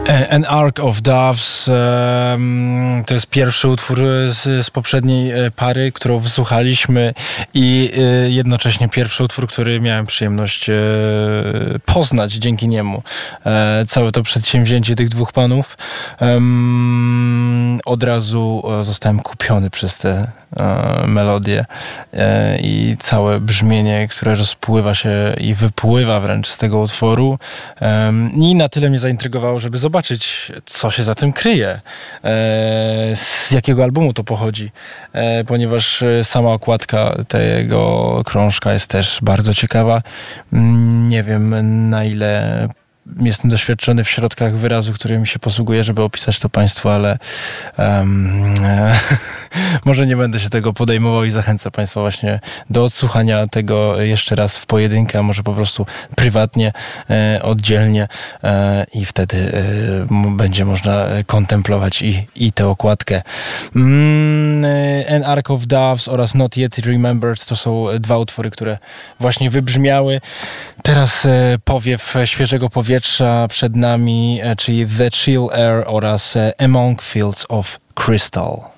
An Ark of Doves to jest pierwszy utwór z poprzedniej pary, którą wysłuchaliśmy i jednocześnie pierwszy utwór, który miałem przyjemność poznać dzięki niemu. Całe to przedsięwzięcie tych dwóch panów. Od razu zostałem kupiony przez te melodie i całe brzmienie, które rozpływa się i wypływa wręcz z tego utworu. I na tyle mnie zaintrygowało, żeby zobaczyć, co się za tym kryje, z jakiego albumu to pochodzi, ponieważ sama okładka tego krążka jest też bardzo ciekawa. Nie wiem, na ile jestem doświadczony w środkach wyrazu, którymi się posługuję, żeby opisać to Państwu, ale może nie będę się tego podejmował i zachęcę Państwa właśnie do odsłuchania tego jeszcze raz w pojedynkę, a może po prostu prywatnie, oddzielnie i wtedy będzie można kontemplować i tę okładkę. An Ark of Doves oraz Not Yet Remembered to są dwa utwory, które właśnie wybrzmiały. Teraz powiew świeżego powietrza przed nami, czyli The Chill Air oraz Among Fields of Crystal.